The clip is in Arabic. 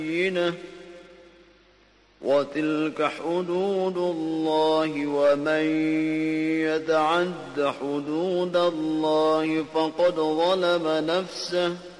بينة وتلك حدود الله ومن يتعد حدود الله فقد ظلم نفسه